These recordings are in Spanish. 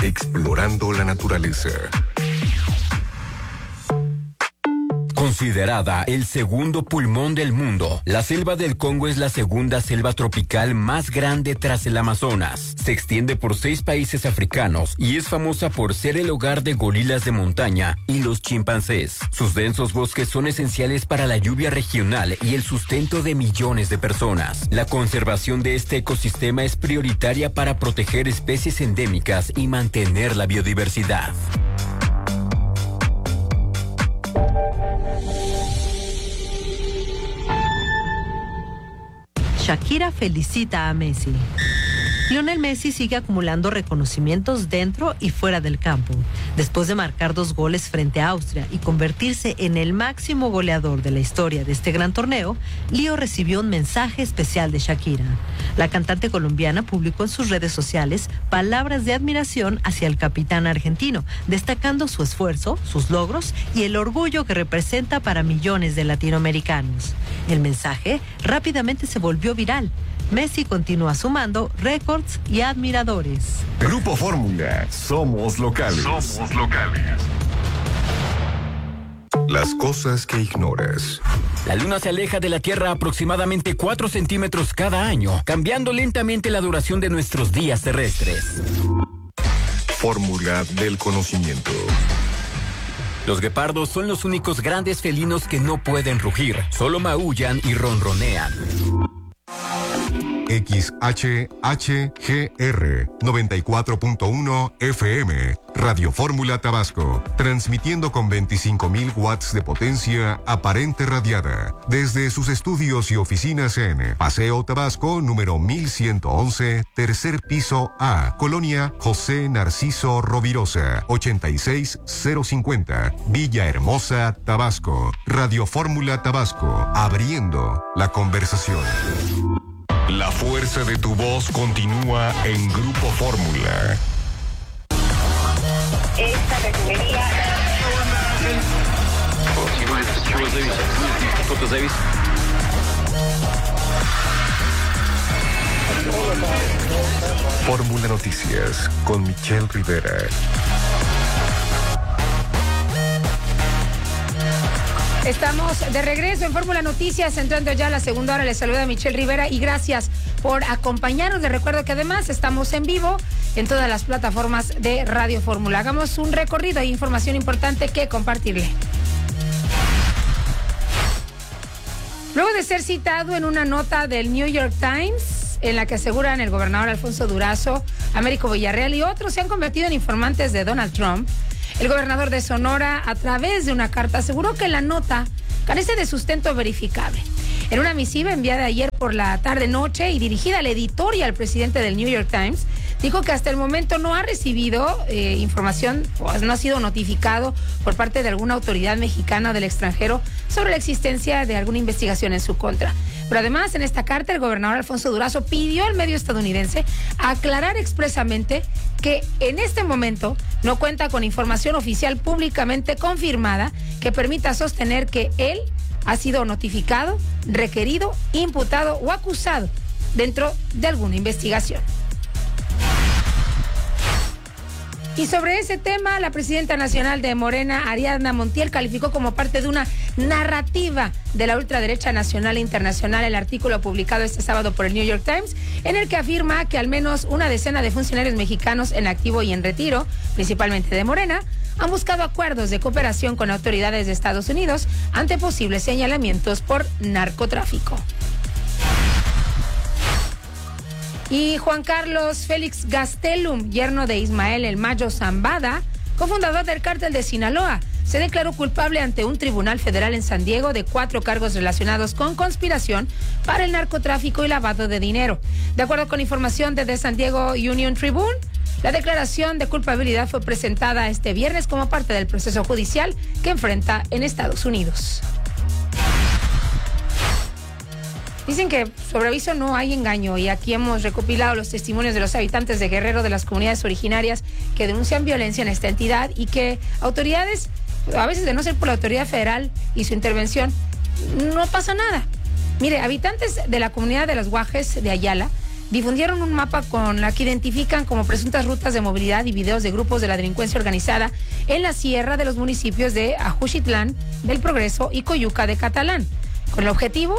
Explorando la naturaleza. Considerada el segundo pulmón del mundo, la selva del Congo es la segunda selva tropical más grande tras el Amazonas. Se extiende por 6 países africanos y es famosa por ser el hogar de gorilas de montaña y los chimpancés. Sus densos bosques son esenciales para la lluvia regional y el sustento de millones de personas. La conservación de este ecosistema es prioritaria para proteger especies endémicas y mantener la biodiversidad. Shakira felicita a Messi. Lionel Messi sigue acumulando reconocimientos dentro y fuera del campo. Después de marcar 2 goles frente a Austria y convertirse en el máximo goleador de la historia de este gran torneo, Lío recibió un mensaje especial de Shakira. La cantante colombiana publicó en sus redes sociales palabras de admiración hacia el capitán argentino, destacando su esfuerzo, sus logros y el orgullo que representa para millones de latinoamericanos. El mensaje rápidamente se volvió viral. Messi continúa sumando récords y admiradores. Grupo Fórmula, somos locales. Somos locales. Las cosas que ignoras. La Luna se aleja de la Tierra aproximadamente 4 centímetros cada año, cambiando lentamente la duración de nuestros días terrestres. Fórmula del conocimiento. Los guepardos son los únicos grandes felinos que no pueden rugir, solo maullan y ronronean. XHHGR 94.1 FM, Radio Fórmula Tabasco, transmitiendo con 25,000 watts de potencia aparente radiada, desde sus estudios y oficinas en Paseo Tabasco, número 1111, tercer piso A, Colonia José Narciso Rovirosa, 86050, Villahermosa, Tabasco. Radio Fórmula Tabasco, abriendo la conversación. La fuerza de tu voz continúa en Grupo Fórmula. Esta refinería... Fórmula Noticias con Michelle Rivera. Estamos de regreso en Fórmula Noticias, entrando ya a la segunda hora. Les saluda Michelle Rivera y gracias por acompañarnos. Les recuerdo que además estamos en vivo en todas las plataformas de Radio Fórmula. Hagamos un recorrido, hay información importante que compartirle. Luego de ser citado en una nota del New York Times, en la que aseguran el gobernador Alfonso Durazo, Américo Villarreal y otros se han convertido en informantes de Donald Trump, el gobernador de Sonora, a través de una carta, aseguró que la nota carece de sustento verificable. En una misiva enviada ayer por la tarde-noche y dirigida al editor y al presidente del New York Times, dijo que hasta el momento no ha recibido información, pues no ha sido notificado por parte de alguna autoridad mexicana o del extranjero sobre la existencia de alguna investigación en su contra. Pero además, en esta carta, el gobernador Alfonso Durazo pidió al medio estadounidense aclarar expresamente que en este momento no cuenta con información oficial públicamente confirmada que permita sostener que él ha sido notificado, requerido, imputado o acusado dentro de alguna investigación. Y sobre ese tema, la presidenta nacional de Morena, Ariadna Montiel, calificó como parte de una narrativa de la ultraderecha nacional e internacional el artículo publicado este sábado por el New York Times, en el que afirma que al menos una decena de funcionarios mexicanos en activo y en retiro, principalmente de Morena, han buscado acuerdos de cooperación con autoridades de Estados Unidos ante posibles señalamientos por narcotráfico. Y Juan Carlos Félix Gastelum, yerno de Ismael El Mayo Zambada, cofundador del cártel de Sinaloa, se declaró culpable ante un tribunal federal en San Diego de 4 cargos relacionados con conspiración para el narcotráfico y lavado de dinero. De acuerdo con información de The San Diego Union Tribune, la declaración de culpabilidad fue presentada este viernes como parte del proceso judicial que enfrenta en Estados Unidos. Dicen que sobre aviso no hay engaño y aquí hemos recopilado los testimonios de los habitantes de Guerrero de las comunidades originarias que denuncian violencia en esta entidad y que autoridades, a veces de no ser por la autoridad federal y su intervención, no pasa nada. Mire, habitantes de la comunidad de los Guajes de Ayala difundieron un mapa con la que identifican como presuntas rutas de movilidad y videos de grupos de la delincuencia organizada en la sierra de los municipios de Ajuxitlán, del Progreso y Coyuca de Catalán, con el objetivo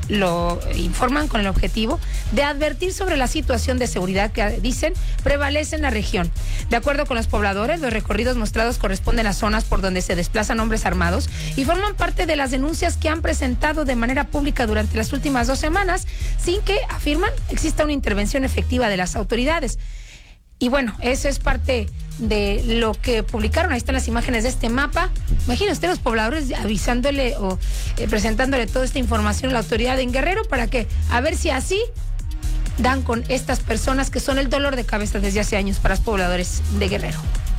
de advertir sobre la situación de seguridad que dicen prevalece en la región. De acuerdo con los pobladores, los recorridos mostrados corresponden a zonas por donde se desplazan hombres armados y forman parte de las denuncias que han presentado de manera pública durante las últimas 2 semanas, sin que, afirman, exista una intervención efectiva de las autoridades. Y bueno, eso es parte de lo que publicaron. Ahí están las imágenes de este mapa. Imagine usted los pobladores avisándole o presentándole toda esta información a la autoridad en Guerrero para que, a ver si así dan con estas personas que son el dolor de cabeza desde hace años para los pobladores de Guerrero.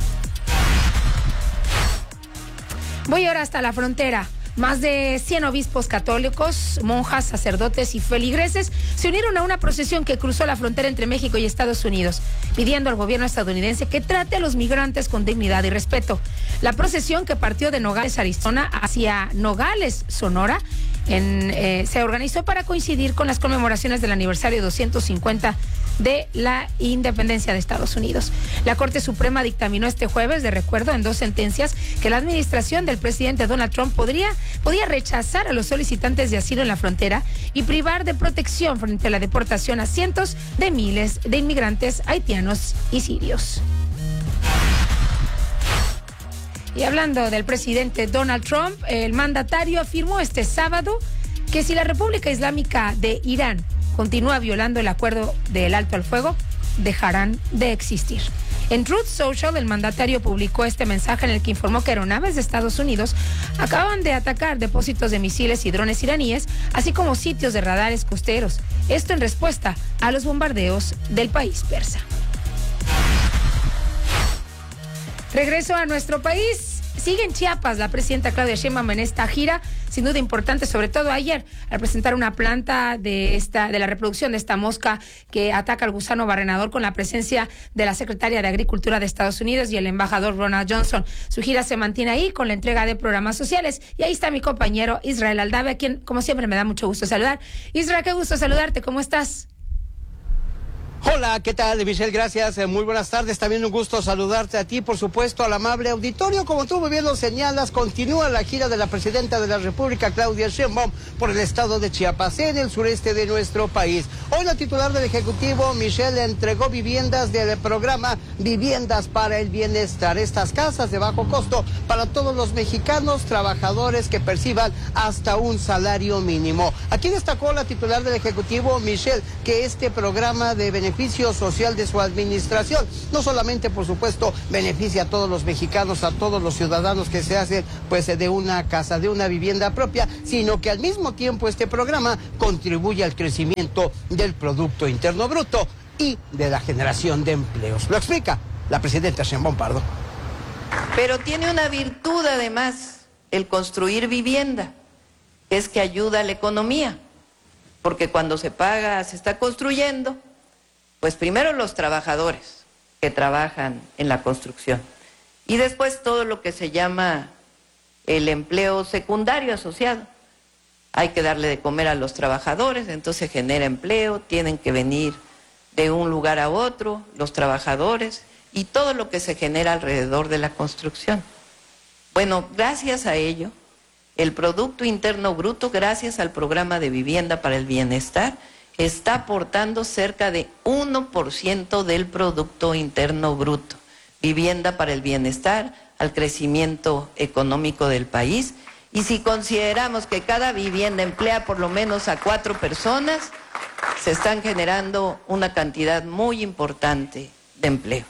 Voy ahora hasta la frontera. Más de 100 obispos católicos, monjas, sacerdotes y feligreses se unieron a una procesión que cruzó la frontera entre México y Estados Unidos, pidiendo al gobierno estadounidense que trate a los migrantes con dignidad y respeto. La procesión, que partió de Nogales, Arizona, hacia Nogales, Sonora, se organizó para coincidir con las conmemoraciones del aniversario 250 de la independencia de Estados Unidos. La Corte Suprema dictaminó este jueves, de recuerdo, en 2 sentencias, que la administración del presidente Donald Trump podía rechazar a los solicitantes de asilo en la frontera y privar de protección frente a la deportación a cientos de miles de inmigrantes haitianos y sirios. Y hablando del presidente Donald Trump, el mandatario afirmó este sábado que si la República Islámica de Irán continúa violando el acuerdo del alto al fuego, dejarán de existir. En Truth Social, el mandatario publicó este mensaje en el que informó que aeronaves de Estados Unidos acaban de atacar depósitos de misiles y drones iraníes, así como sitios de radares costeros. Esto en respuesta a los bombardeos del país persa. Regreso a nuestro país. Sigue en Chiapas la presidenta Claudia Sheinbaum en esta gira, sin duda importante, sobre todo ayer, al presentar una planta de la reproducción de esta mosca que ataca al gusano barrenador, con la presencia de la secretaria de Agricultura de Estados Unidos y el embajador Ronald Johnson. Su gira se mantiene ahí con la entrega de programas sociales. Y ahí está mi compañero Israel Aldave, a quien, como siempre, me da mucho gusto saludar. Israel, qué gusto saludarte. ¿Cómo estás? Hola, ¿qué tal, Michelle? Gracias, muy buenas tardes. También un gusto saludarte a ti, por supuesto, al amable auditorio. Como tú muy bien lo señalas, continúa la gira de la presidenta de la República, Claudia Sheinbaum, por el estado de Chiapas, en el sureste de nuestro país. Hoy la titular del Ejecutivo, Michelle, entregó viviendas del programa Viviendas para el Bienestar. Estas casas de bajo costo para todos los mexicanos trabajadores que perciban hasta un salario mínimo. Aquí destacó la titular del Ejecutivo, Michelle, que este programa de beneficio social de su administración no solamente, por supuesto, beneficia a todos los mexicanos, a todos los ciudadanos que se hacen pues de una casa, de una vivienda propia, sino que al mismo tiempo este programa contribuye al crecimiento del Producto Interno Bruto y de la generación de empleos. Lo explica la presidenta Sheinbaum Pardo. Pero tiene una virtud además, el construir vivienda, es que ayuda a la economía, porque cuando se paga, se está construyendo, pues primero los trabajadores que trabajan en la construcción y después todo lo que se llama el empleo secundario asociado. Hay que darle de comer a los trabajadores, entonces genera empleo, tienen que venir de un lugar a otro los trabajadores y todo lo que se genera alrededor de la construcción. Bueno, gracias a ello, el Producto Interno Bruto, gracias al programa de Vivienda para el Bienestar, está aportando cerca de 1% del Producto Interno Bruto. Vivienda para el bienestar, al crecimiento económico del país. Y si consideramos que cada vivienda emplea por lo menos a 4 personas, se están generando una cantidad muy importante de empleos.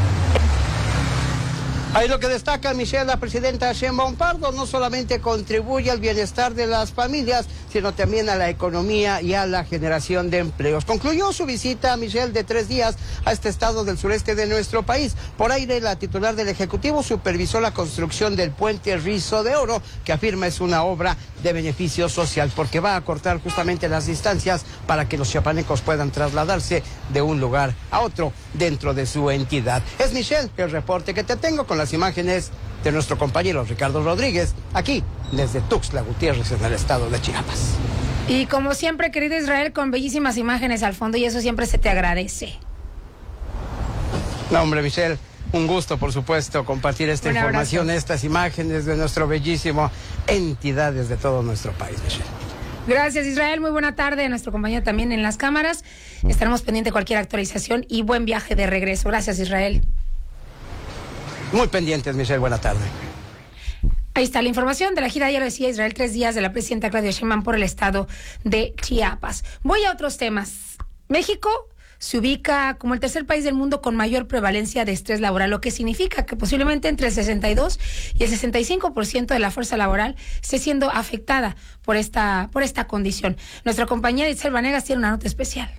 Ahí lo que destaca Michelle, la presidenta Sheinbaum Pardo, no solamente contribuye al bienestar de las familias, sino también a la economía y a la generación de empleos. Concluyó su visita, Michelle, de 3 días a este estado del sureste de nuestro país. Por aire, la titular del Ejecutivo supervisó la construcción del puente Rizo de Oro, que afirma es una obra de beneficio social, porque va a cortar justamente las distancias para que los chiapanecos puedan trasladarse de un lugar a otro dentro de su entidad. Es, Michelle, el reporte que te tengo con las imágenes de nuestro compañero Ricardo Rodríguez, aquí desde Tuxtla Gutiérrez, en el estado de Chiapas. Y como siempre, querido Israel, con bellísimas imágenes al fondo, y eso siempre se te agradece. No, hombre, Michelle, un gusto, por supuesto, compartir esta información, estas imágenes de nuestro bellísimo entidades de todo nuestro país, Michelle. Gracias, Israel. Muy buena tarde. Nuestro compañero también en las cámaras. Estaremos pendientes de cualquier actualización y buen viaje de regreso. Gracias, Israel. Muy pendientes, Michelle. Buena tarde. Ahí está la información de la gira, ya lo decía Israel, 3 días de la presidenta Claudia Sheinbaum por el estado de Chiapas. Voy a otros temas. México se ubica como el tercer país del mundo con mayor prevalencia de estrés laboral, lo que significa que posiblemente entre el 62 y el 65% de la fuerza laboral esté siendo afectada por esta condición. Nuestra compañera Itzel Vanegas tiene una nota especial.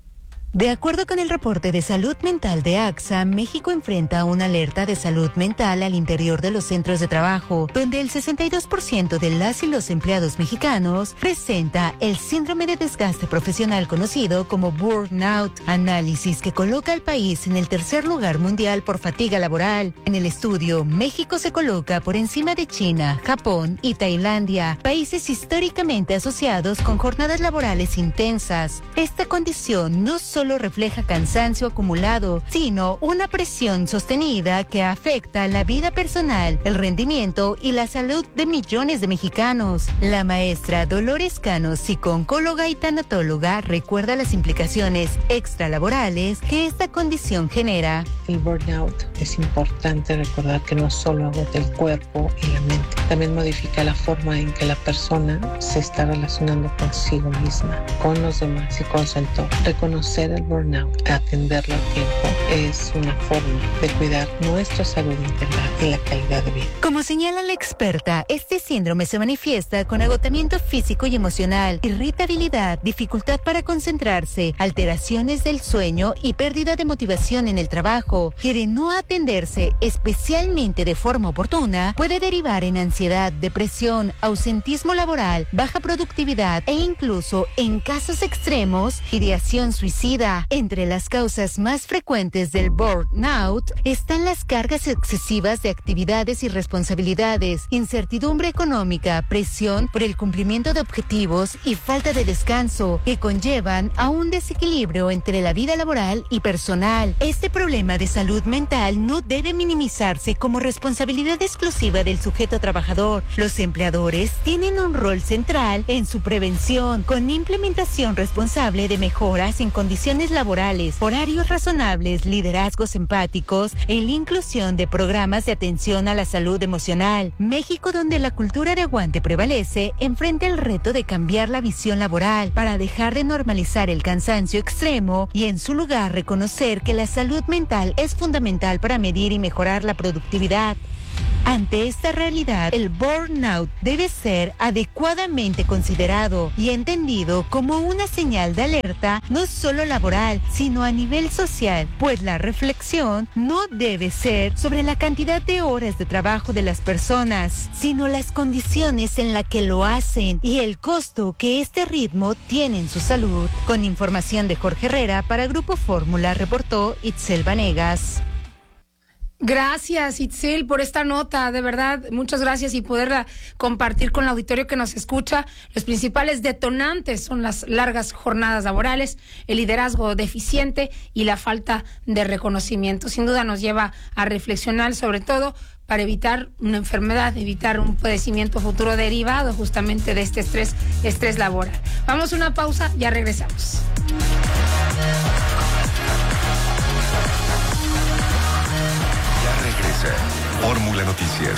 De acuerdo con el reporte de salud mental de AXA, México enfrenta una alerta de salud mental al interior de los centros de trabajo, donde el 62% de las y los empleados mexicanos presenta el síndrome de desgaste profesional conocido como burnout, análisis que coloca al país en el tercer lugar mundial por fatiga laboral. En el estudio, México se coloca por encima de China, Japón y Tailandia, países históricamente asociados con jornadas laborales intensas. Esta condición no solo refleja cansancio acumulado, sino una presión sostenida que afecta la vida personal, el rendimiento y la salud de millones de mexicanos. La maestra Dolores Cano, psicooncóloga y tanatóloga, recuerda las implicaciones extralaborales que esta condición genera. El burnout es importante recordar que no solo agota el cuerpo y la mente, también modifica la forma en que la persona se está relacionando consigo misma, con los demás y con su entorno. Reconocer el burnout, atenderlo a tiempo, es una forma de cuidar nuestra salud integral y la calidad de vida. Como señala la experta, este síndrome se manifiesta con agotamiento físico y emocional, irritabilidad, dificultad para concentrarse, alteraciones del sueño y pérdida de motivación en el trabajo, que de no atenderse, especialmente de forma oportuna, puede derivar en ansiedad, depresión, ausentismo laboral, baja productividad e incluso, en casos extremos, ideación suicida. Entre las causas más frecuentes del burnout están las cargas excesivas de actividades y responsabilidades, incertidumbre económica, presión por el cumplimiento de objetivos y falta de descanso, que conllevan a un desequilibrio entre la vida laboral y personal. Este problema de salud mental no debe minimizarse como responsabilidad exclusiva del sujeto trabajador. Los empleadores tienen un rol central en su prevención, con implementación responsable de mejoras en condiciones laborales, horarios razonables, liderazgos empáticos e la inclusión de programas de atención a la salud emocional. México, donde la cultura de aguante prevalece, enfrenta el reto de cambiar la visión laboral para dejar de normalizar el cansancio extremo y en su lugar reconocer que la salud mental es fundamental para medir y mejorar la productividad. Ante esta realidad, el burnout debe ser adecuadamente considerado y entendido como una señal de alerta no solo laboral, sino a nivel social, pues la reflexión no debe ser sobre la cantidad de horas de trabajo de las personas, sino las condiciones en las que lo hacen y el costo que este ritmo tiene en su salud. Con información de Jorge Herrera para Grupo Fórmula, reportó Itzel Vanegas. Gracias, Itzel, por esta nota, de verdad, muchas gracias, y poderla compartir con el auditorio que nos escucha. Los principales detonantes son las largas jornadas laborales, el liderazgo deficiente y la falta de reconocimiento. Sin duda nos lleva a reflexionar, sobre todo para evitar una enfermedad, evitar un padecimiento futuro derivado justamente de este estrés laboral. Vamos a una pausa, ya regresamos. Fórmula Noticias.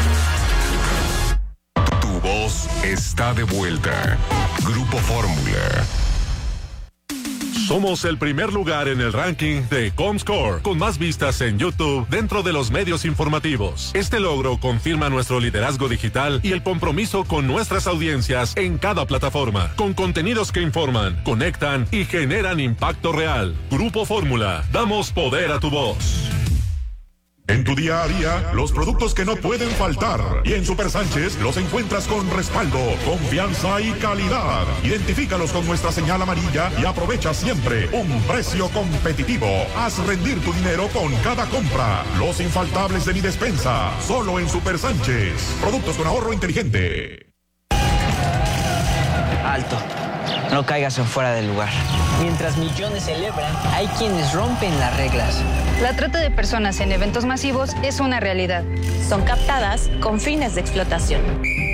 Tu voz está de vuelta. Grupo Fórmula. Somos el primer lugar en el ranking de Comscore, con más vistas en YouTube dentro de los medios informativos. Este logro confirma nuestro liderazgo digital y el compromiso con nuestras audiencias en cada plataforma, con contenidos que informan, conectan y generan impacto real. Grupo Fórmula, damos poder a tu voz. En tu día a día, los productos que no pueden faltar. Y en Super Sánchez los encuentras con respaldo, confianza y calidad. Identifícalos con nuestra señal amarilla y aprovecha siempre un precio competitivo. Haz rendir tu dinero con cada compra. Los infaltables de mi despensa, solo en Super Sánchez. Productos con ahorro inteligente. Alto. No caigas en fuera del lugar. Mientras millones celebran, hay quienes rompen las reglas. La trata de personas en eventos masivos es una realidad. Son captadas con fines de explotación.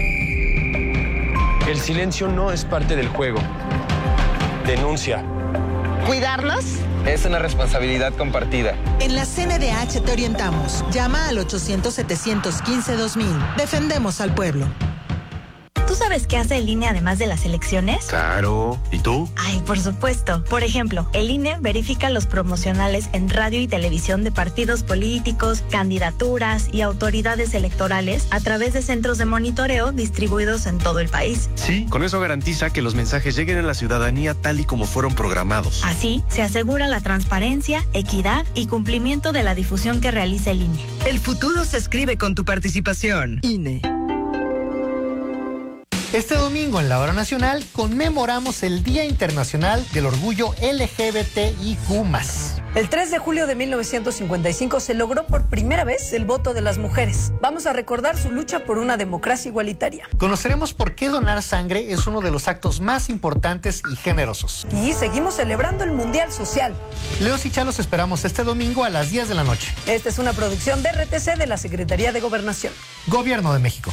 El silencio no es parte del juego. Denuncia. ¿Cuidarnos? Es una responsabilidad compartida. En la CNDH te orientamos. Llama al 800-715-2000. Defendemos al pueblo. ¿Tú sabes qué hace el INE además de las elecciones? Claro. ¿Y tú? Ay, por supuesto. Por ejemplo, el INE verifica los promocionales en radio y televisión de partidos políticos, candidaturas y autoridades electorales a través de centros de monitoreo distribuidos en todo el país. Sí, con eso garantiza que los mensajes lleguen a la ciudadanía tal y como fueron programados. Así, se asegura la transparencia, equidad y cumplimiento de la difusión que realiza el INE. El futuro se escribe con tu participación. INE. Este domingo en la Hora Nacional conmemoramos el Día Internacional del Orgullo LGBTIQ+. El 3 de julio de 1955 se logró por primera vez el voto de las mujeres. Vamos a recordar su lucha por una democracia igualitaria. Conoceremos por qué donar sangre es uno de los actos más importantes y generosos. Y seguimos celebrando el Mundial Social. Leos y Chalos esperamos este domingo a las 10 de la noche. Esta es una producción de RTC de la Secretaría de Gobernación. Gobierno de México.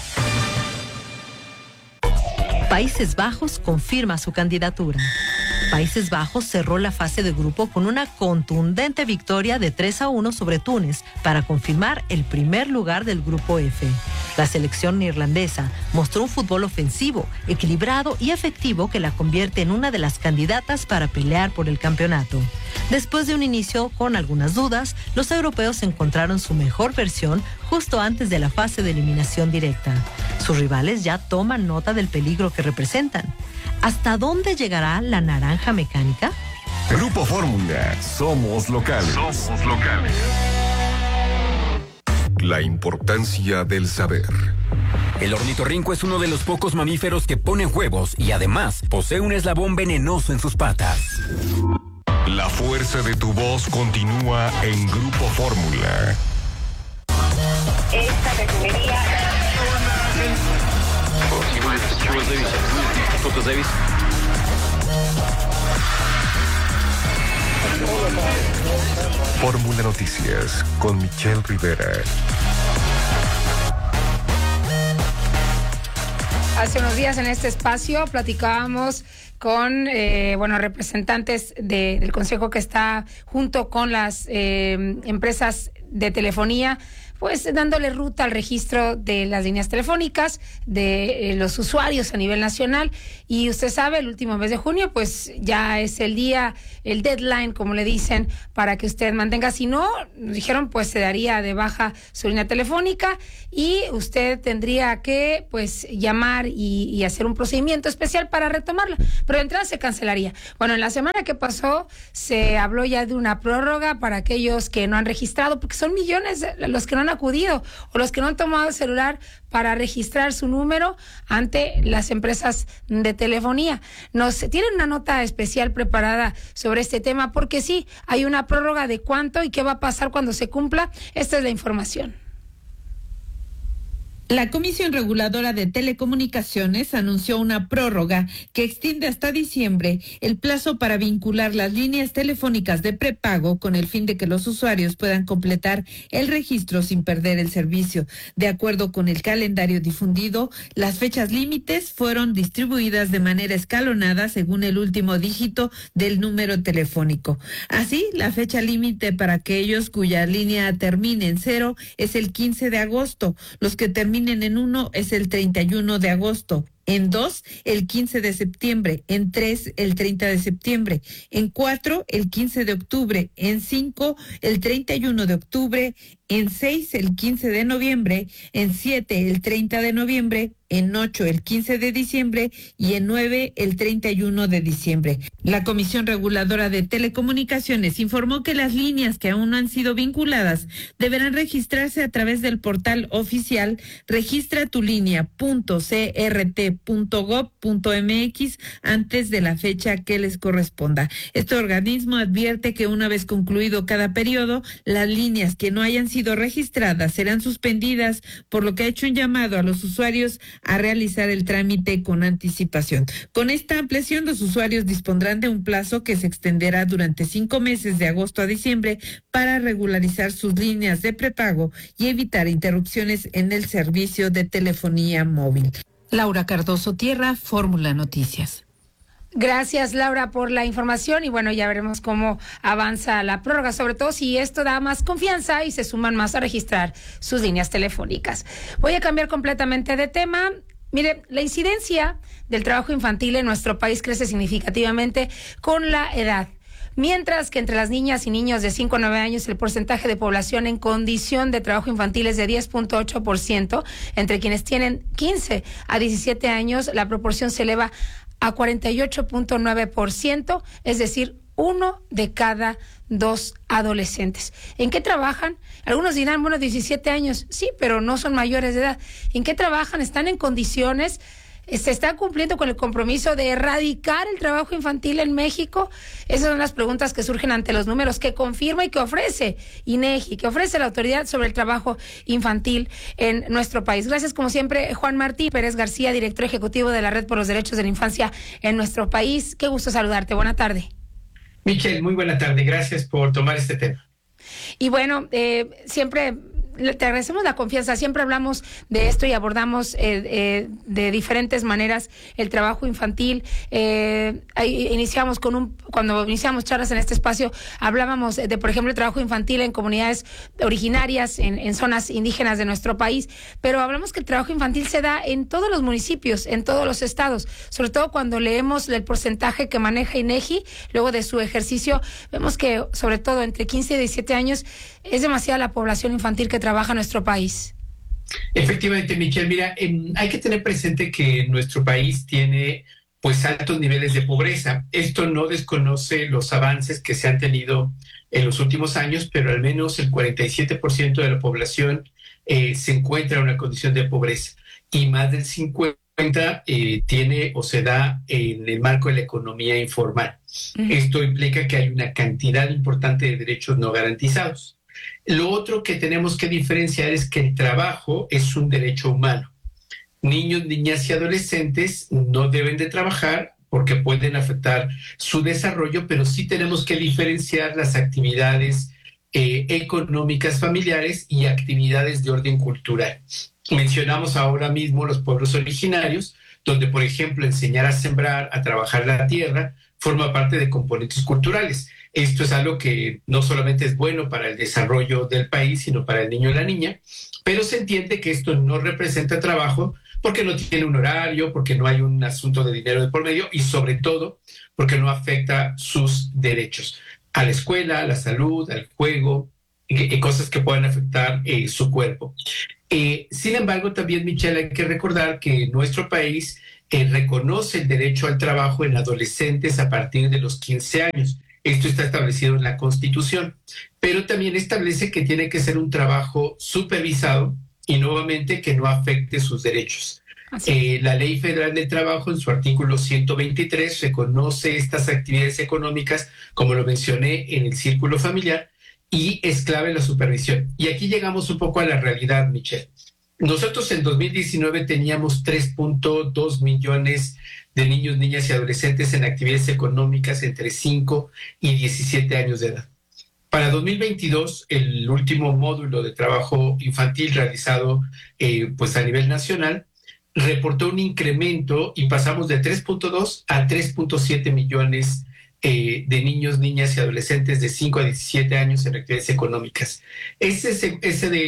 Países Bajos confirma su candidatura. Países Bajos cerró la fase de grupo con una contundente victoria de 3-1 sobre Túnez para confirmar el primer lugar del grupo F. La selección neerlandesa mostró un fútbol ofensivo, equilibrado y efectivo que la convierte en una de las candidatas para pelear por el campeonato. Después de un inicio con algunas dudas, los europeos encontraron su mejor versión justo antes de la fase de eliminación directa. Sus rivales ya toman nota del peligro que representan. ¿Hasta dónde llegará la naranja mecánica? Grupo Fórmula, somos locales. Somos locales. La importancia del saber. El ornitorrinco es uno de los pocos mamíferos que ponen huevos y además posee un eslabón venenoso en sus patas. La fuerza de tu voz continúa en Grupo Fórmula. Esta refinería... Fórmula Noticias con Michelle Rivera. Hace unos días en este espacio platicábamos con representantes del consejo que está junto con las empresas de telefonía, pues dándole ruta al registro de las líneas telefónicas de los usuarios a nivel nacional. Y usted sabe, el último mes de junio pues ya es el día, el deadline, como le dicen, para que usted mantenga. Si no, nos dijeron, pues se daría de baja su línea telefónica y usted tendría que pues llamar y hacer un procedimiento especial para retomarla, pero de entrada se cancelaría. Bueno, en la semana que pasó se habló ya de una prórroga para aquellos que no han registrado, porque son millones los que no han acudido o los que no han tomado el celular para registrar su número ante las empresas de telefonía. Nos tienen una nota especial preparada sobre este tema, porque sí, hay una prórroga de cuánto y qué va a pasar cuando se cumpla. Esta es la información. La Comisión Reguladora de Telecomunicaciones anunció una prórroga que extiende hasta diciembre el plazo para vincular las líneas telefónicas de prepago con el fin de que los usuarios puedan completar el registro sin perder el servicio. De acuerdo con el calendario difundido, las fechas límites fueron distribuidas de manera escalonada según el último dígito del número telefónico. Así, la fecha límite para aquellos cuya línea termine en 0 es el 15 de agosto, los que terminen en 1 es el 31 de agosto, en 2 el 15 de septiembre, en 3 el 30 de septiembre, en 4 el 15 de octubre, en 5 el 31 de octubre, en 6 el 15 de noviembre, en 7 el 30 de noviembre, en 8 el 15 de diciembre y en 9 el 31 de diciembre. La Comisión Reguladora de Telecomunicaciones informó que las líneas que aún no han sido vinculadas deberán registrarse a través del portal oficial registratulinea.crt.gov.mx ine.gov.mx antes de la fecha que les corresponda. Este organismo advierte que una vez concluido cada periodo, las líneas que no hayan sido registradas serán suspendidas, por lo que ha hecho un llamado a los usuarios a realizar el trámite con anticipación. Con esta ampliación, los usuarios dispondrán de un plazo que se extenderá durante 5 meses de agosto a diciembre para regularizar sus líneas de prepago y evitar interrupciones en el servicio de telefonía móvil. Laura Cardoso Tierra, Fórmula Noticias. Gracias, Laura, por la información y bueno, ya veremos cómo avanza la prórroga, sobre todo si esto da más confianza y se suman más a registrar sus líneas telefónicas. Voy a cambiar completamente de tema. Mire, la incidencia del trabajo infantil en nuestro país crece significativamente con la edad. Mientras que entre las niñas y niños de 5 a 9 años el porcentaje de población en condición de trabajo infantil es de 10.8%, entre quienes tienen 15 a 17 años la proporción se eleva a 48.9%, es decir, 1 de cada 2 adolescentes. ¿En qué trabajan? Algunos dirán, bueno, 17 años, sí, pero no son mayores de edad. ¿En qué trabajan? ¿Están en condiciones? ¿Se está cumpliendo con el compromiso de erradicar el trabajo infantil en México? Esas son las preguntas que surgen ante los números que confirma y que ofrece INEGI, que ofrece la autoridad sobre el trabajo infantil en nuestro país. Gracias, como siempre, Juan Martín Pérez García, director ejecutivo de la Red por los Derechos de la Infancia en nuestro país. Qué gusto saludarte. Buena tarde. Michelle, muy buena tarde. Gracias por tomar este tema. Y bueno, siempre te agradecemos la confianza. Siempre hablamos de esto y abordamos de diferentes maneras el trabajo infantil. Cuando iniciamos charlas en este espacio, hablábamos de, por ejemplo, el trabajo infantil en comunidades originarias, en zonas indígenas de nuestro país, pero hablamos que el trabajo infantil se da en todos los municipios, en todos los estados, sobre todo cuando leemos el porcentaje que maneja INEGI, luego de su ejercicio, vemos que sobre todo entre 15 y 17 años es demasiada la población infantil que trabaja en nuestro país. Efectivamente, Michelle, mira, hay que tener presente que nuestro país tiene pues altos niveles de pobreza. Esto no desconoce los avances que se han tenido en los últimos años, pero al menos el 47% de la población se encuentra en una condición de pobreza y más del 50% tiene o se da en el marco de la economía informal. Esto implica que hay una cantidad importante de derechos no garantizados. Lo otro que tenemos que diferenciar es que el trabajo es un derecho humano. Niños, niñas y adolescentes no deben de trabajar porque pueden afectar su desarrollo, pero sí tenemos que diferenciar las actividades económicas familiares y actividades de orden cultural. Mencionamos ahora mismo los pueblos originarios, donde, por ejemplo, enseñar a sembrar, a trabajar la tierra, forma parte de componentes culturales. Esto es algo que no solamente es bueno para el desarrollo del país, sino para el niño y la niña, pero se entiende que esto no representa trabajo porque no tiene un horario, porque no hay un asunto de dinero de por medio y sobre todo porque no afecta sus derechos a la escuela, a la salud, al juego, cosas que puedan afectar su cuerpo. Sin embargo, también, Michelle, hay que recordar que nuestro país reconoce el derecho al trabajo en adolescentes a partir de los 15 años. Esto está establecido en la Constitución, pero también establece que tiene que ser un trabajo supervisado y nuevamente que no afecte sus derechos. La Ley Federal del Trabajo, en su artículo 123, reconoce estas actividades económicas, como lo mencioné, en el círculo familiar, y es clave la supervisión. Y aquí llegamos un poco a la realidad, Michelle. Nosotros en 2019 teníamos 3.2 millones de niños, niñas y adolescentes en actividades económicas entre 5 y 17 años de edad. Para 2022, el último módulo de trabajo infantil realizado pues a nivel nacional reportó un incremento y pasamos de 3.2 a 3.7 millones de niños, niñas y adolescentes de 5 a 17 años en actividades económicas. Ese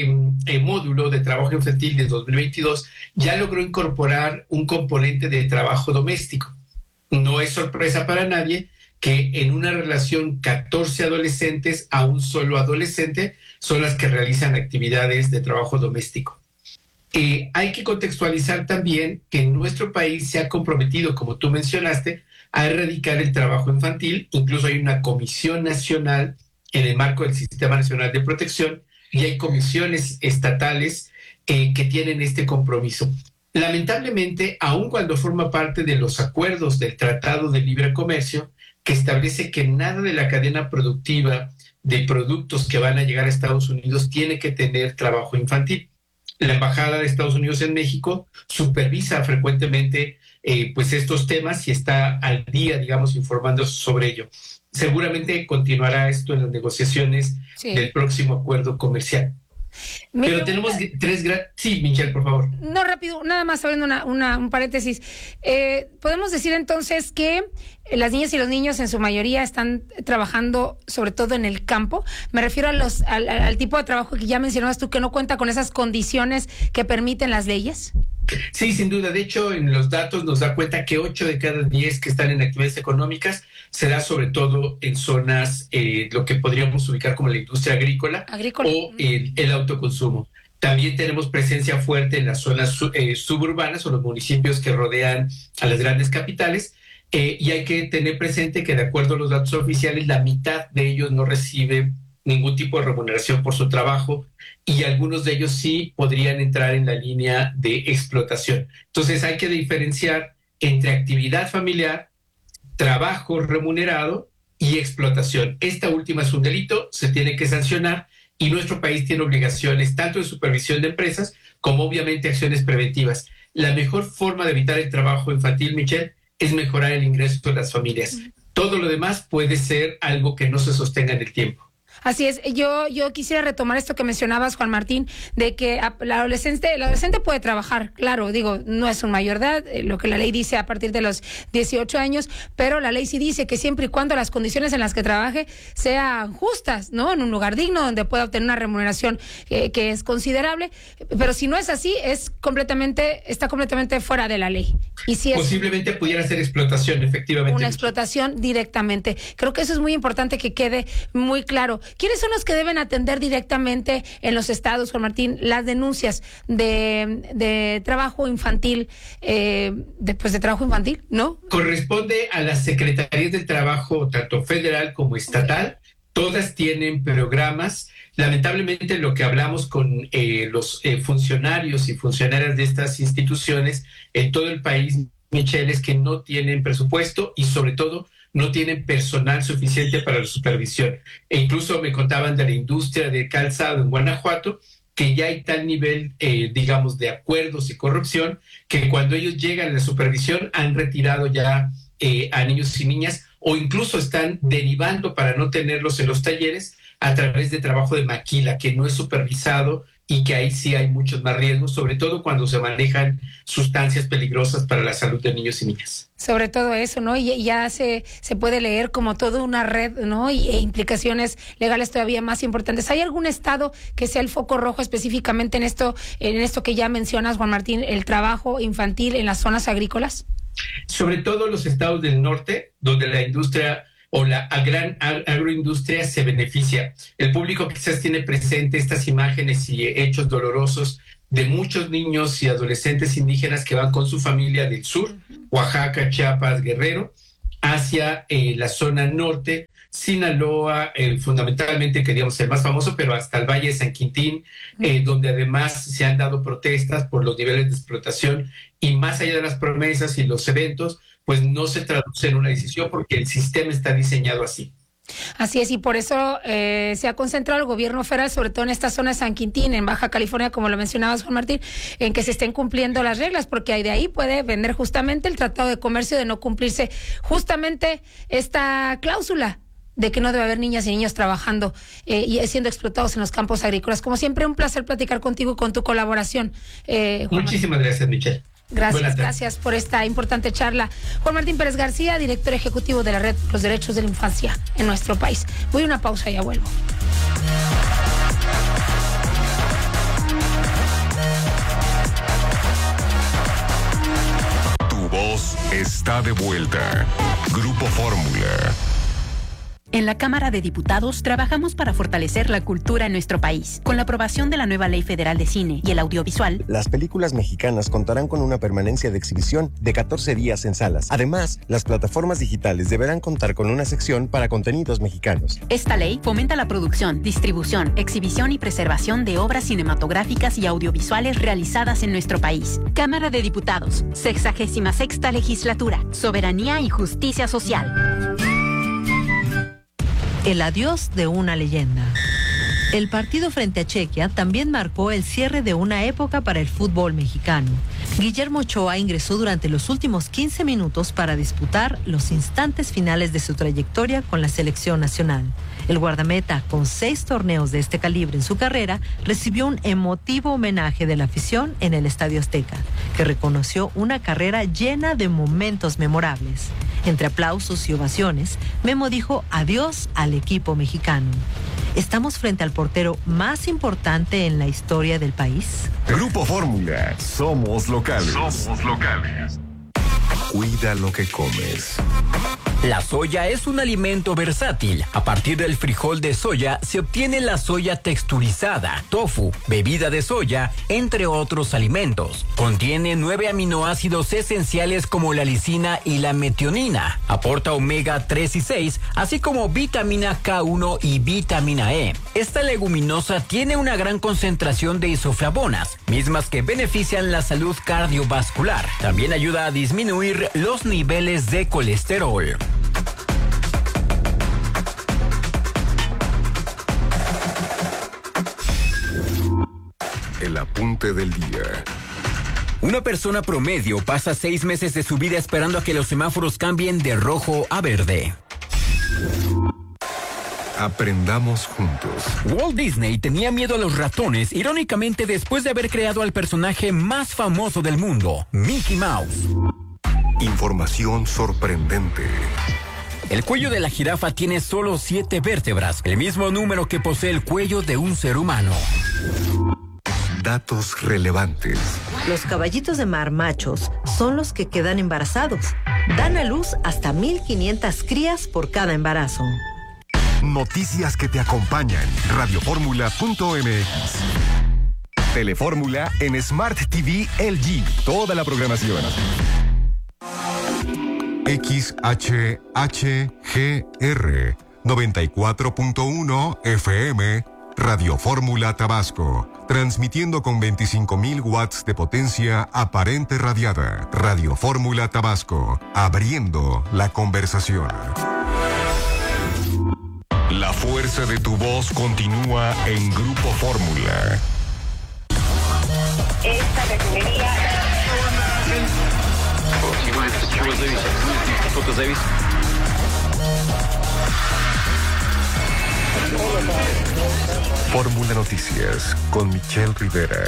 módulo de trabajo infantil de 2022 ya logró incorporar un componente de trabajo doméstico. No es sorpresa para nadie que en una relación 14 adolescentes a un solo adolescente son las que realizan actividades de trabajo doméstico. Hay que contextualizar también que en nuestro país se ha comprometido, como tú mencionaste, a erradicar el trabajo infantil. Incluso hay una comisión nacional en el marco del Sistema Nacional de Protección y hay comisiones estatales que tienen este compromiso. Lamentablemente, aun cuando forma parte de los acuerdos del Tratado de Libre Comercio, que establece que nada de la cadena productiva de productos que van a llegar a Estados Unidos tiene que tener trabajo infantil. La Embajada de Estados Unidos en México supervisa frecuentemente pues estos temas y está al día, digamos, informando sobre ello. Seguramente continuará esto en las negociaciones del próximo acuerdo comercial. Pero tenemos Sí, Michelle, por favor. No, rápido, nada más abriendo un paréntesis. Podemos decir entonces que las niñas y los niños en su mayoría están trabajando sobre todo en el campo. Me refiero al tipo de trabajo que ya mencionabas tú, que no cuenta con esas condiciones que permiten las leyes. Sí, sin duda. De hecho, en los datos nos da cuenta que 8 de cada 10 que están en actividades económicas se da sobre todo en zonas, lo que podríamos ubicar como la industria agrícola. O el autoconsumo. También tenemos presencia fuerte en las zonas suburbanas o los municipios que rodean a las grandes capitales. Y hay que tener presente que, de acuerdo a los datos oficiales, la mitad de ellos no reciben ningún tipo de remuneración por su trabajo, y algunos de ellos sí podrían entrar en la línea de explotación. Entonces hay que diferenciar entre actividad familiar, trabajo remunerado y explotación. Esta última es un delito, se tiene que sancionar, y nuestro país tiene obligaciones tanto de supervisión de empresas como obviamente acciones preventivas. La mejor forma de evitar el trabajo infantil, Michelle, es mejorar el ingreso de las familias. Todo lo demás puede ser algo que no se sostenga en el tiempo. Así es, yo quisiera retomar esto que mencionabas, Juan Martín, de que el adolescente puede trabajar, claro, digo, no es un mayor de edad, lo que la ley dice a partir de los 18 años, pero la ley sí dice que siempre y cuando las condiciones en las que trabaje sean justas, ¿no? En un lugar digno donde pueda obtener una remuneración que es considerable, pero si no es así, está completamente fuera de la ley. Y si posiblemente pudiera ser explotación, efectivamente. Una explotación directamente. Creo que eso es muy importante que quede muy claro. ¿Quiénes son los que deben atender directamente en los estados, Juan Martín, las denuncias de trabajo infantil, de trabajo infantil, ¿no? Corresponde a las secretarías del trabajo, tanto federal como estatal. Todas tienen programas. Lamentablemente, lo que hablamos con los funcionarios y funcionarias de estas instituciones en todo el país, Michelle, es que no tienen presupuesto y sobre todo no tienen personal suficiente para la supervisión. E incluso me contaban de la industria del calzado en Guanajuato, que ya hay tal nivel, digamos, de acuerdos y corrupción, que cuando ellos llegan a la supervisión han retirado ya a niños y niñas, o incluso están derivando para no tenerlos en los talleres a través de trabajo de maquila, que no es supervisado y que ahí sí hay muchos más riesgos, sobre todo cuando se manejan sustancias peligrosas para la salud de niños y niñas. Sobre todo eso, ¿no? Y ya se puede leer como toda una red, ¿no? E implicaciones legales todavía más importantes. ¿Hay algún estado que sea el foco rojo específicamente en esto que ya mencionas, Juan Martín, el trabajo infantil en las zonas agrícolas? Sobre todo los estados del norte, donde la industria o la gran agroindustria se beneficia. El público quizás tiene presente estas imágenes y hechos dolorosos de muchos niños y adolescentes indígenas que van con su familia del sur, Oaxaca, Chiapas, Guerrero, hacia la zona norte, Sinaloa, fundamentalmente, queríamos ser más famoso, pero hasta el Valle de San Quintín, donde además se han dado protestas por los niveles de explotación, y más allá de las promesas y los eventos, pues no se traduce en una decisión porque el sistema está diseñado así. Así es, y por eso se ha concentrado el gobierno federal, sobre todo en esta zona de San Quintín, en Baja California, como lo mencionabas, Juan Martín, en que se estén cumpliendo las reglas, porque de ahí puede vender justamente el Tratado de Comercio de no cumplirse justamente esta cláusula de que no debe haber niñas y niños trabajando y siendo explotados en los campos agrícolas. Como siempre, un placer platicar contigo y con tu colaboración. Muchísimas gracias, Michelle. Gracias por esta importante charla. Juan Martín Pérez García, director ejecutivo de la Red por los Derechos de la Infancia en nuestro país. Voy a una pausa y ya vuelvo. Tu voz está de vuelta. Grupo Fórmula. En la Cámara de Diputados trabajamos para fortalecer la cultura en nuestro país. Con la aprobación de la nueva Ley Federal de Cine y el Audiovisual, las películas mexicanas contarán con una permanencia de exhibición de 14 días en salas. Además, las plataformas digitales deberán contar con una sección para contenidos mexicanos. Esta ley fomenta la producción, distribución, exhibición y preservación de obras cinematográficas y audiovisuales realizadas en nuestro país. Cámara de Diputados, 66ª Legislatura, Soberanía y Justicia Social. El adiós de una leyenda. El partido frente a Chequia también marcó el cierre de una época para el fútbol mexicano. Guillermo Ochoa ingresó durante los últimos 15 minutos para disputar los instantes finales de su trayectoria con la selección nacional. El guardameta, con 6 torneos de este calibre en su carrera, recibió un emotivo homenaje de la afición en el Estadio Azteca, que reconoció una carrera llena de momentos memorables. Entre aplausos y ovaciones, Memo dijo adiós al equipo mexicano. ¿Estamos frente al portero más importante en la historia del país? Grupo Fórmula. Somos locales. Somos locales. Cuida lo que comes. La soya es un alimento versátil. A partir del frijol de soya se obtiene la soya texturizada, tofu, bebida de soya, entre otros alimentos. Contiene 9 aminoácidos esenciales como la lisina y la metionina. Aporta omega 3 y 6, así como vitamina K1 y vitamina E. Esta leguminosa tiene una gran concentración de isoflavonas, mismas que benefician la salud cardiovascular. También ayuda a disminuir los niveles de colesterol. El apunte del día. Una persona promedio pasa 6 meses de su vida esperando a que los semáforos cambien de rojo a verde. Aprendamos juntos. Walt Disney tenía miedo a los ratones, irónicamente después de haber creado al personaje más famoso del mundo, Mickey Mouse. Información sorprendente. El cuello de la jirafa tiene solo 7 vértebras, el mismo número que posee el cuello de un ser humano. Datos relevantes. Los caballitos de mar machos son los que quedan embarazados. Dan a luz hasta 1,500 crías por cada embarazo. Noticias que te acompañan. Radioformula.mx. Telefórmula en Smart TV LG. Toda la programación. XHHGR 94.1 FM. Radio Fórmula Tabasco, transmitiendo con 25.000 watts de potencia aparente radiada. Radio Fórmula Tabasco, abriendo la conversación. La fuerza de tu voz continúa en Grupo Fórmula. Esta refinería... Fórmula Noticias con Michelle Rivera.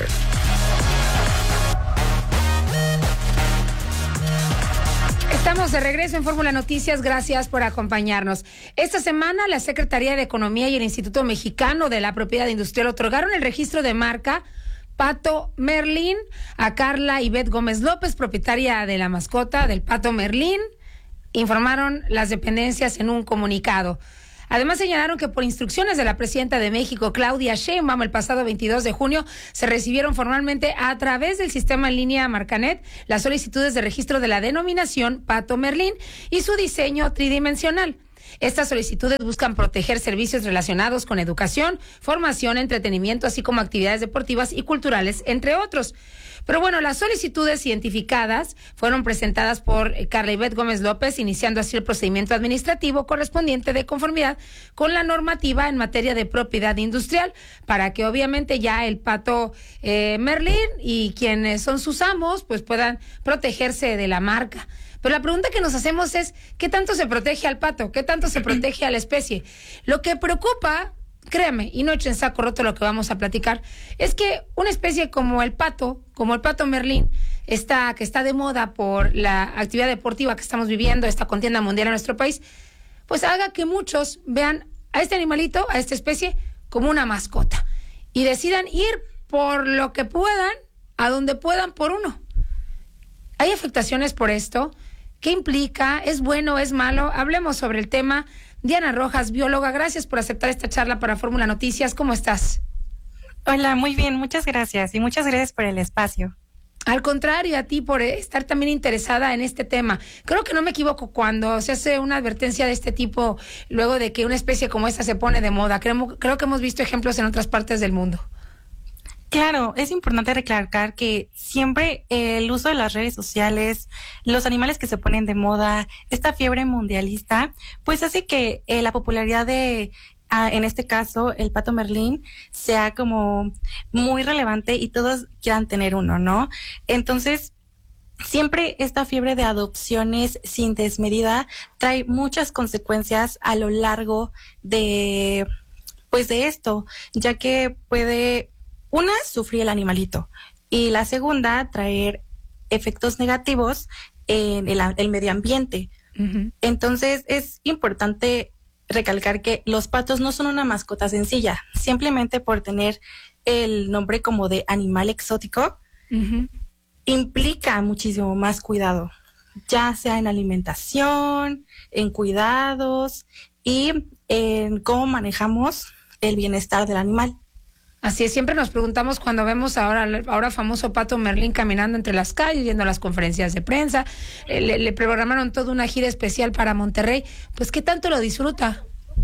Estamos de regreso en Fórmula Noticias, gracias por acompañarnos. Esta semana la Secretaría de Economía y el Instituto Mexicano de la Propiedad Industrial otorgaron el registro de marca Pato Merlín a Carla Ivette Gómez López, propietaria de la mascota del Pato Merlín, informaron las dependencias en un comunicado. Además señalaron que por instrucciones de la presidenta de México, Claudia Sheinbaum, el pasado 22 de junio, se recibieron formalmente a través del sistema en línea Marcanet las solicitudes de registro de la denominación Pato Merlín y su diseño tridimensional. Estas solicitudes buscan proteger servicios relacionados con educación, formación, entretenimiento, así como actividades deportivas y culturales, entre otros. Pero bueno, las solicitudes identificadas fueron presentadas por Carla Ivette Gómez López, iniciando así el procedimiento administrativo correspondiente de conformidad con la normativa en materia de propiedad industrial, para que obviamente ya el Pato Merlín y quienes son sus amos pues puedan protegerse de la marca. Pero la pregunta que nos hacemos es, ¿qué tanto se protege al pato? ¿Qué tanto se protege a la especie? Lo que preocupa, créame, y no echen saco roto lo que vamos a platicar, es que una especie como el Pato Merlín, que está de moda por la actividad deportiva que estamos viviendo, esta contienda mundial en nuestro país, pues haga que muchos vean a este animalito, a esta especie, como una mascota y decidan ir por lo que puedan, a donde puedan por uno. ¿Hay afectaciones por esto? ¿Qué implica? ¿Es bueno? ¿Es malo? Hablemos sobre el tema Diana Rojas, bióloga, gracias por aceptar esta charla para Fórmula Noticias. ¿Cómo estás? Hola, muy bien, muchas gracias y muchas gracias por el espacio. Al contrario, a ti por estar también interesada en este tema. Creo que no me equivoco cuando se hace una advertencia de este tipo luego de que una especie como esta se pone de moda. Creo que hemos visto ejemplos en otras partes del mundo. Claro, es importante recalcar que siempre el uso de las redes sociales, los animales que se ponen de moda, esta fiebre mundialista, pues hace que la popularidad de en este caso, el pato Merlín sea como muy relevante y todos quieran tener uno, ¿no? Entonces, siempre esta fiebre de adopciones sin desmedida trae muchas consecuencias a lo largo de, pues de esto, ya que puede, una, sufrir el animalito y la segunda, traer efectos negativos en el medio ambiente. Uh-huh. Entonces, es importante recalcar que los patos no son una mascota sencilla, simplemente por tener el nombre como de animal exótico, uh-huh, implica muchísimo más cuidado, ya sea en alimentación, en cuidados y en cómo manejamos el bienestar del animal. Así es, siempre nos preguntamos cuando vemos ahora famoso pato Merlín caminando entre las calles, yendo a las conferencias de prensa, le programaron toda una gira especial para Monterrey, pues ¿qué tanto lo disfruta?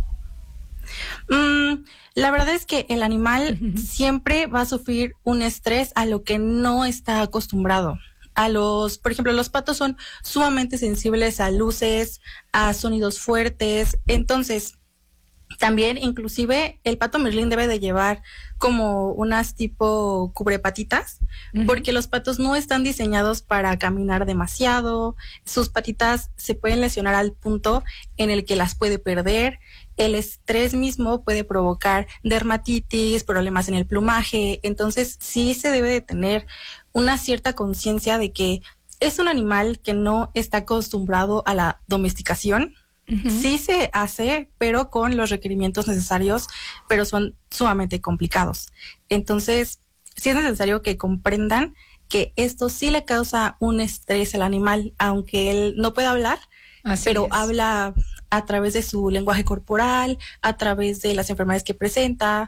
La verdad es que el animal siempre va a sufrir un estrés a lo que no está acostumbrado. Por ejemplo, los patos son sumamente sensibles a luces, a sonidos fuertes, entonces también, inclusive, el pato Merlín debe de llevar como unas tipo cubrepatitas, uh-huh, porque los patos no están diseñados para caminar demasiado, sus patitas se pueden lesionar al punto en el que las puede perder, el estrés mismo puede provocar dermatitis, problemas en el plumaje, entonces sí se debe de tener una cierta conciencia de que es un animal que no está acostumbrado a la domesticación. Uh-huh. Sí se hace, pero con los requerimientos necesarios, pero son sumamente complicados. Entonces, sí es necesario que comprendan que esto sí le causa un estrés al animal, aunque él no pueda hablar, pero habla a través de su lenguaje corporal, a través de las enfermedades que presenta.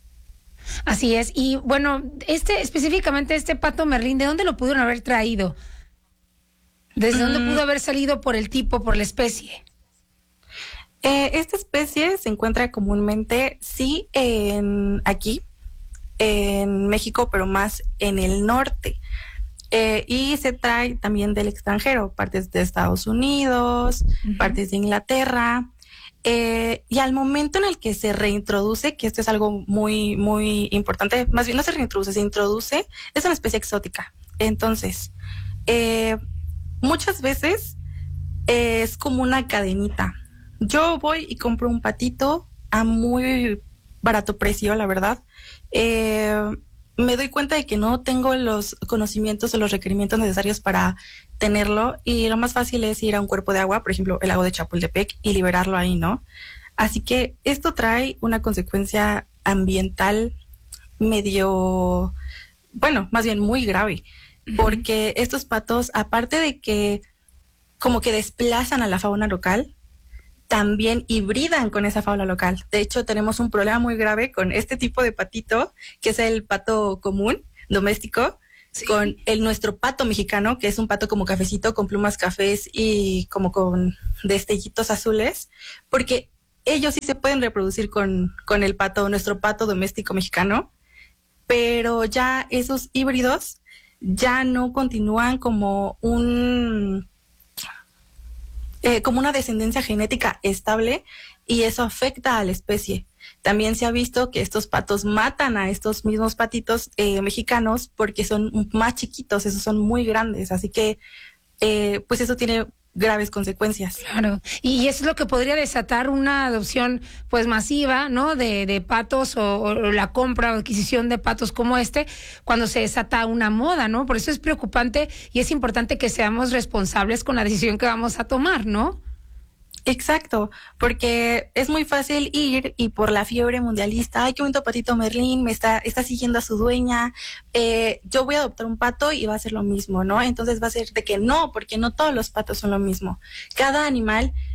Así es. Y bueno, específicamente este pato Merlín, ¿de dónde lo pudieron haber traído? ¿Desde dónde pudo haber salido por el tipo, por la especie? Esta especie se encuentra comúnmente, sí, aquí, en México, pero más en el norte. Y se trae también del extranjero, partes de Estados Unidos, uh-huh, partes de Inglaterra. Y al momento en el que se reintroduce, que esto es algo muy, muy importante, más bien no se reintroduce, se introduce, es una especie exótica. Entonces, muchas veces es como una cadenita. Yo voy y compro un patito a muy barato precio, la verdad. Me doy cuenta de que no tengo los conocimientos o los requerimientos necesarios para tenerlo y lo más fácil es ir a un cuerpo de agua, por ejemplo, el lago de Chapultepec, y liberarlo ahí, ¿no? Así que esto trae una consecuencia ambiental medio, bueno, más bien muy grave, uh-huh, porque estos patos, aparte de que como que desplazan a la fauna local, también hibridan con esa fauna local. De hecho, tenemos un problema muy grave con este tipo de patito, que es el pato común, doméstico, sí, con nuestro pato mexicano, que es un pato como cafecito, con plumas cafés y como con destellitos azules, porque ellos sí se pueden reproducir con el pato, nuestro pato doméstico mexicano, pero ya esos híbridos ya no continúan como como una descendencia genética estable y eso afecta a la especie. También se ha visto que estos patos matan a estos mismos patitos mexicanos porque son más chiquitos, esos son muy grandes, así que pues eso tiene graves consecuencias. Claro, y eso es lo que podría desatar una adopción pues masiva, ¿no? De patos o la compra o adquisición de patos como cuando se desata una moda, ¿no? Por eso es preocupante y es importante que seamos responsables con la decisión que vamos a tomar, ¿no? Exacto, porque es muy fácil ir y por la fiebre mundialista, ay, qué bonito patito Merlín, está siguiendo a su dueña, yo voy a adoptar un pato y va a ser lo mismo, ¿no? Entonces va a ser de que no, porque no todos los patos son lo mismo. Cada animal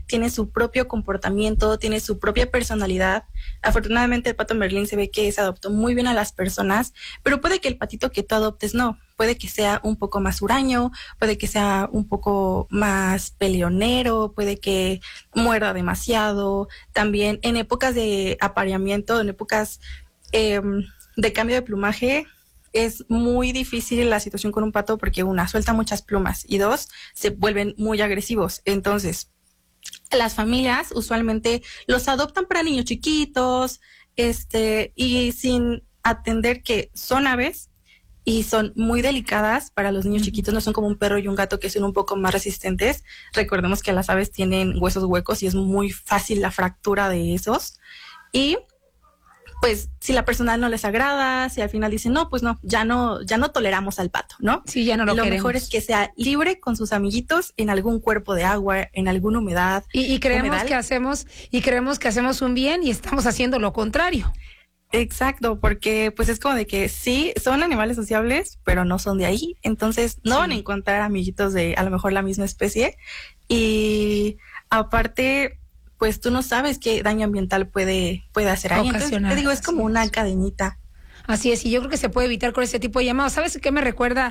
tiene su propio comportamiento, tiene su propia personalidad. Afortunadamente el pato Merlín se ve que se adoptó muy bien a las personas, pero puede que el patito que tú adoptes no. Puede que sea un poco más huraño, puede que sea un poco más peleonero, puede que muerda demasiado. También en épocas de apareamiento, en épocas de cambio de plumaje, es muy difícil la situación con un pato porque una, suelta muchas plumas y dos, se vuelven muy agresivos. Entonces, las familias usualmente los adoptan para niños chiquitos, y sin atender que son aves y son muy delicadas para los niños chiquitos, no son como un perro y un gato que son un poco más resistentes. Recordemos que las aves tienen huesos huecos y es muy fácil la fractura de esos. Y pues si la persona no les agrada, si al final dicen, no, pues no, ya no toleramos al pato, ¿no? Sí, ya no lo queremos. Mejor es que sea libre con sus amiguitos en algún cuerpo de agua, en alguna humedad. Y creemos que hacemos un bien y estamos haciendo lo contrario. Exacto, porque pues es como de que sí, son animales sociables, pero no son de ahí, entonces no van a encontrar amiguitos de a lo mejor la misma especie. Y aparte, pues tú no sabes qué daño ambiental puede hacer ahí. Entonces, te digo, es como una cadenita. Así es, y yo creo que se puede evitar con este tipo de llamados. ¿Sabes qué me recuerda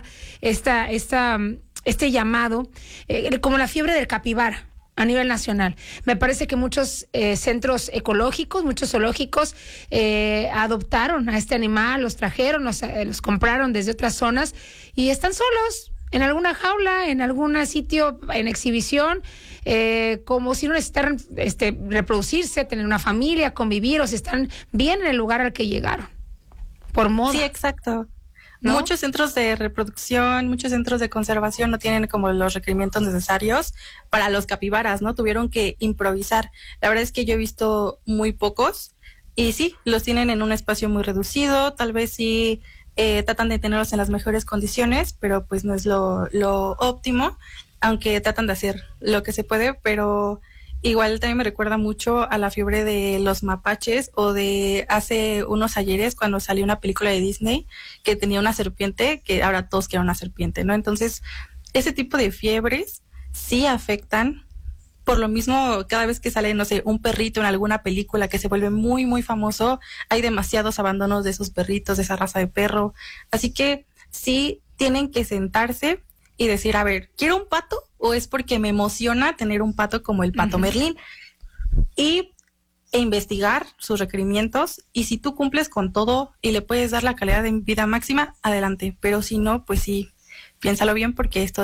este llamado? Como la fiebre del capibara a nivel nacional. Me parece que muchos centros ecológicos, muchos zoológicos adoptaron a este animal, los trajeron, los compraron desde otras zonas y están solos en alguna jaula, en algún sitio en exhibición, como si no necesitaran reproducirse, tener una familia, convivir, o si están bien en el lugar al que llegaron, por moda. Sí, exacto. ¿No? Muchos centros de reproducción, muchos centros de conservación no tienen como los requerimientos necesarios para los capibaras, ¿no? Tuvieron que improvisar. La verdad es que yo he visto muy pocos y sí, los tienen en un espacio muy reducido, tal vez sí tratan de tenerlos en las mejores condiciones, pero pues no es lo óptimo, aunque tratan de hacer lo que se puede, pero igual también me recuerda mucho a la fiebre de los mapaches o de hace unos ayeres cuando salió una película de Disney que tenía una serpiente, que ahora todos quieren una serpiente, ¿no? Entonces, ese tipo de fiebres sí afectan. Por lo mismo, cada vez que sale, no sé, un perrito en alguna película que se vuelve muy, muy famoso, hay demasiados abandonos de esos perritos, de esa raza de perro. Así que sí tienen que sentarse y decir, a ver, ¿quiero un pato o es porque me emociona tener un pato como el pato Merlín? E investigar sus requerimientos, y si tú cumples con todo y le puedes dar la calidad de vida máxima, adelante. Pero si no, pues sí, piénsalo bien porque esto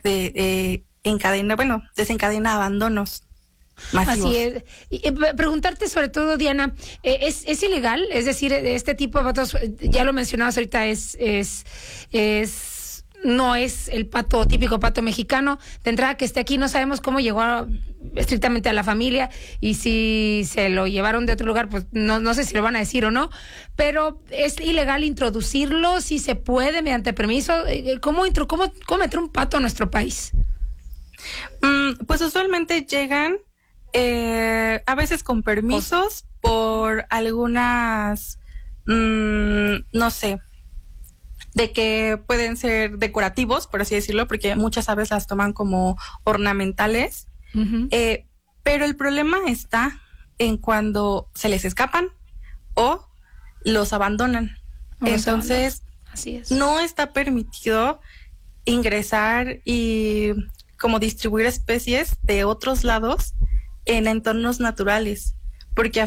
desencadena abandonos masivos. Así es. Y preguntarte sobre todo, Diana, ¿es ilegal? Es decir, este tipo de patos, ya lo mencionabas ahorita, no es el pato típico pato mexicano. De entrada que esté aquí, no sabemos cómo llegó estrictamente a la familia, y si se lo llevaron de otro lugar, pues no sé si lo van a decir o no, pero ¿es ilegal introducirlo? ¿Si se puede mediante permiso? ¿Cómo meter un pato a nuestro país? Pues usualmente llegan a veces con permisos por algunas, no sé, de que pueden ser decorativos, por así decirlo, porque muchas aves las toman como ornamentales. Uh-huh. Pero el problema está en cuando se les escapan o los abandonan. Entonces, así es. No está permitido ingresar y como distribuir especies de otros lados en entornos naturales, porque